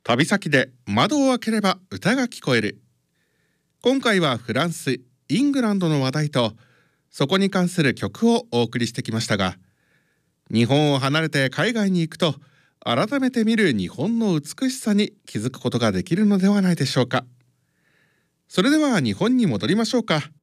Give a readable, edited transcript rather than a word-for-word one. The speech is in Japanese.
旅先で窓を開ければ歌が聞こえる。今回はフランス、イングランドの話題とそこに関する曲をお送りしてきましたが、日本を離れて海外に行くと改めて見る日本の美しさに気づくことができるのではないでしょうか。それでは日本に戻りましょうか。